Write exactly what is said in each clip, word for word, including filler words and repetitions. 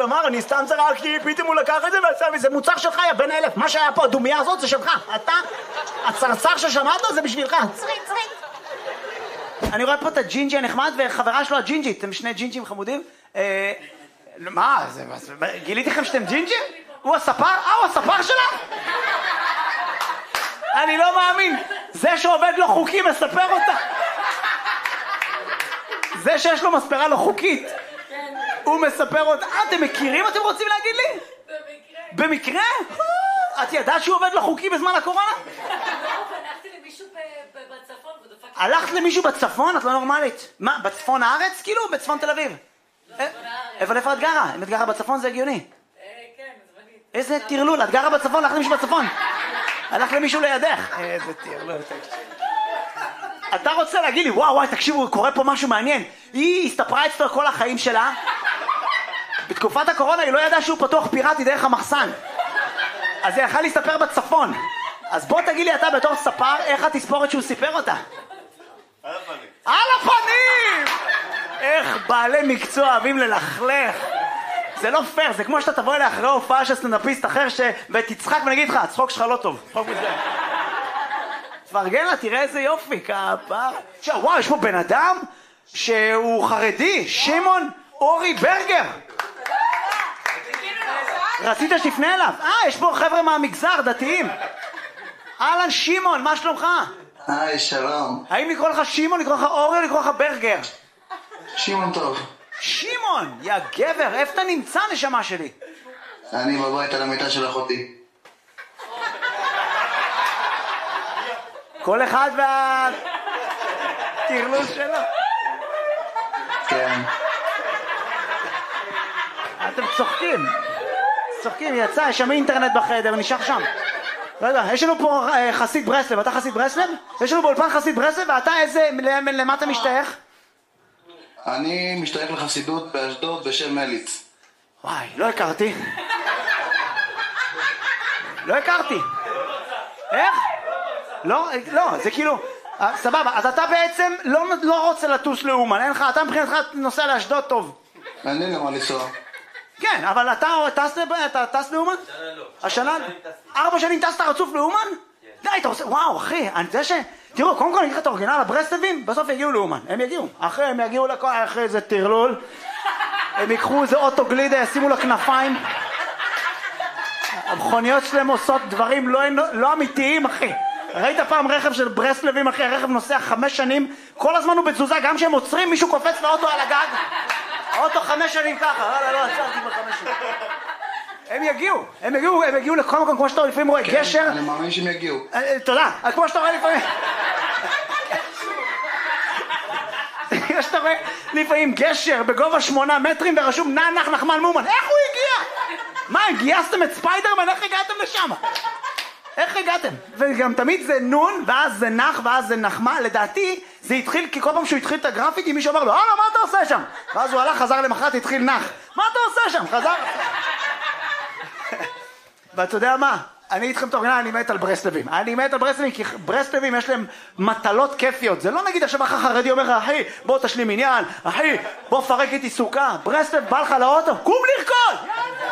אמר, אני סתם צרקתי, פתאום הוא לקח את זה ועשה לי, זה מוצר שלך, יא בן אלף, מה שהיה פה, הדומיה הזאת זה שלך, אתה, הצרצר ששמעת זה בשבילך, צריק, צריק. אני רואה פה את הג'ינג'י הנחמד וחברה שלו הג'ינג'ית, אתם שני ג'ינג'ים חמודים. מה, גיליתי לכם שאתם ג'ינג'ים? הוא הספר? אה, הוא הספר שלה? אני לא מאמין, זה שעובד לא חוקי מספר אותה. זה שיש לו מספרה לא חוקית, הוא מספר אותה. אה, אתם מכירים, אתם רוצים להגיד לי? במקרה. במקרה? את ידעת שהוא עובד לא חוקי בזמן הקורונה? הלכתי למישהו בצפון ודפקתי. הלכת למישהו בצפון? את לא נורמלית. מה, בצפון הארץ כאילו? בצפון תל אביב? לא, בצפון הארץ. אבל איפה את גרה? אם את גרה בצפון זה הגיוני. כן, זמנית. איזה תרלול, את גרה בצפון, הלכת למישהו בצפון. הלכת למישהו לידך. איזה תרלול. אתה רוצה להגיד לי, וואו וואי, תקשיבו, קורה פה משהו מעניין. היא הסתפרה אצלו כל החיים שלה. בתקופת הקורונה היא לא ידעה שהוא פתוח פיראטי דרך המחסן. אז היא יכלה להסתפר בצפון. אז בוא תגיד לי אתה בתור ספר, איך התספורת שהוא סיפר אותה? על הפנים. על הפנים! איך בעלי מקצוע אוהבים ללכלך. זה לא פייר, זה כמו שאתה תבוא אלי אחרי הופעה של סטנדאפיסט אחר ש... ותצחק ונגיד לך, הצחוק שלך לא טוב. צחוק מזה. תפרגן לה, תראה איזה יופי, כפר. וואו, יש פה בן אדם שהוא חרדי, שמעון אורי ברגר. רצית שתפנה אליו? אה, יש פה חבר'ה מהמגזר, דתיים. אהלן שמעון, מה שלומך? היי, שלום. האם לקרוא לך שמעון, לקרוא לך אורי או לקרוא לך ברגר? שמעון טוב. שמעון, יא גבר, איפה אתה נמצא נשמה שלי? אני בבית על המיטה של אחותי. כל אחד וה... תרלוס שלו. כן. אתם צוחקים. צוחקים, יצא, יש שם אינטרנט בחדר, נשאר שם. רגע, יש לנו פה אה, חסיד ברסלב, אתה חסיד ברסלב? יש לנו באולפן חסיד ברסלב, ואתה איזה, למה אתה משתייך? אני משתייך לחסידות באשדוד בשם מליץ. וואי, לא הכרתי. לא הכרתי. איך? לא, לא, זה כאילו, סבבה, אז אתה בעצם לא, לא רוצה לטוס לאומן, אין לך, אתה מבחינתך נוסע לאשדוד טוב. אין לי למה לנסוע. כן, אבל אתה טס, אתה טס לאומן? השנה לא. השנה? ארבע שנים טסת רצוף לאומן? די, אתה עושה, וואו, אחי, אני יודע ש... תראו, קודם כל אני אגיד לך את האורגינל, הברסלבים, בסוף יגיעו לאומן, הם יגיעו. אחרי, הם יגיעו לכל, אחרי איזה תרלול, הם ייקחו איזה אוטו גלידה, ישימו לה כנפיים. המכוניות שלהם עושות דברים לא, לא אמיתיים, אחי. ראית פעם רכב של ברסלבים, אחי, הרכב נוסע חמש שנים, כל הזמן הוא בתזוזה, גם כשהם עוצרים, מישהו קופץ לאוטו על הגג. האוטו חמש שנים ככה, לא, לא, עצרתי בחמש שנים. הם יגיעו, הם יגיעו, הם יגיעו לכל מקום, כמו שאתה רואה לפעמים רואה גשר. אני מאמין שהם יגיעו. תודה, כמו שאתה רואה לפעמים. כמו שאתה רואה לפעמים גשר בגובה שמונה מטרים ורשום נח נחמן מומן. איך הוא הגיע? מה, גייסתם את ספיידרמן? איך הגעתם לשם? איך הגעתם? וגם תמיד זה נון, ואז זה נח, ואז זה נחמה. לדעתי, זה התחיל, כי כל פעם שהוא התחיל את הגרפיטי, מישהו אמר לו, הלאה, מה אתה עושה שם? ואז הוא הלך, חזר למחרת, התחיל נח. מה אתה עושה שם? חזר. ואתה יודע מה? אני איתכם תורגנה, אני מת על ברסלבים. אני מת על ברסלבים, כי ברסלבים יש להם מטלות כיפיות. זה לא נגיד עכשיו אחר חרדי אומר לך, אחי, בוא תשלים עניין, אחי, בוא פרק איתי סוכה. ברסלב בא לך לאוטו, קום לרקוד!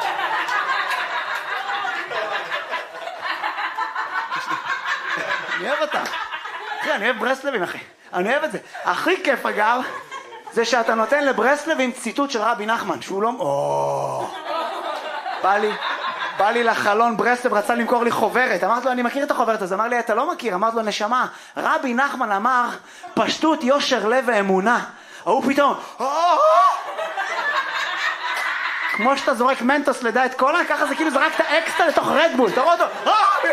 אני אוהב אותה. אחי, אני אוהב ברסלבים, אחי. אני אוהב את זה. הכי כיף, אגב, זה שאתה נותן לברסלבים ציטוט של רבי נחמן, שהוא לא... או... בא לי, בא לי לחלון ברסלב, רצה למכור לי חוברת. אמרת לו, אני מכיר את החוברת הזאת. אמר לי, אתה לא מכיר. אמרת לו, נשמה, רבי נחמן אמר, פשטות, יושר, לב ואמונה. הוא פתאום... כמו שאתה זורק מנטוס לדעת קולה, ככה זה כאילו זרקת אקסטרה לתוך רדבול. אתה רואה אותו...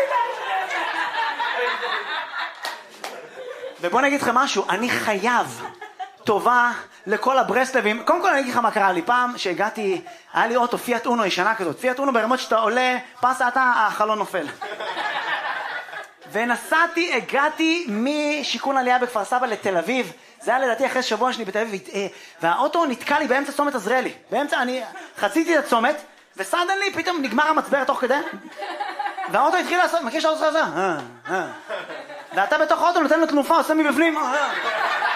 ובוא נגיד לכם משהו, אני חייב טובה לכל הברסלבים. קודם כל אני אגיד לך מה קרה לי. פעם שהגעתי, היה לי אוטו פיאט אונו ישנה כזאת. פיאט אונו ברמות שאתה עולה, פסה אתה, החלון נופל. ונסעתי, הגעתי משיקון עלייה בכפר סבא לתל אביב. זה היה לדעתי אחרי שבוע שני בתל אביב. והאוטו נתקע לי באמצע צומת עזריאלי. באמצע, אני חציתי את הצומת, וסדן לי פתאום נגמר המצבר תוך כדי. והאוטו התחיל לעשות, מכיר שהאוטו עושה? אה, אה. ואתה בתוך האוטו נותן לו תנופה, עושה מבפנים.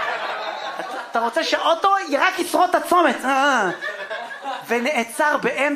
אתה רוצה שהאוטו רק ישרוד את הצומת. ונעצר באמצע.